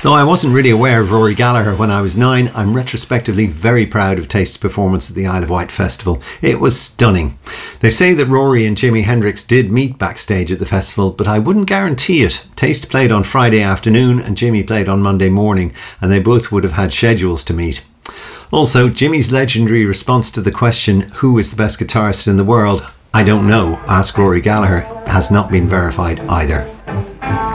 Though I wasn't really aware of Rory Gallagher when I was 9, I'm retrospectively very proud of Taste's performance at the Isle of Wight Festival. It was stunning. They say that Rory and Jimi Hendrix did meet backstage at the festival, but I wouldn't guarantee it. Taste played on Friday afternoon and Jimi played on Monday morning, and they both would have had schedules to meet. Also, Jimmy's legendary response to the question, who is the best guitarist in the world? I don't know, ask Rory Gallagher, has not been verified either.